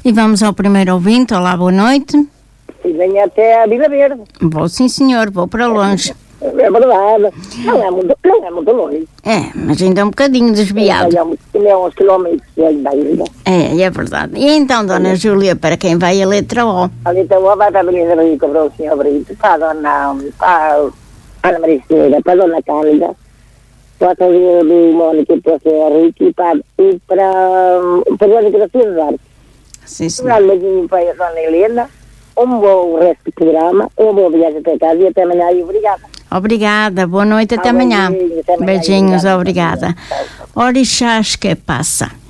E vamos ao primeiro ouvinte. Olá, boa noite. E venho até a Vila Verde. Vou sim, senhor, vou para longe. É verdade. Não é muito longe. É, mas ainda é um bocadinho desviado. É uns quilómetros da ilha. É verdade. E então, Dona Júlia, para quem vai a letra O? A letra O vai para a Avenida Rico, para o Sr. Brito, para a Dona Ana Maria, para a Dona Cândida, para a Sra. do Mónica, para o Sr. Rico e para a Dona Gracia das Artes. Sim, sim. Um beijinho para a Dona Helena, um bom resto do programa, uma boa viagem até casa e até amanhã e obrigada. Obrigada, boa noite, até amanhã. Beijinhos, obrigada. Orixás que passa.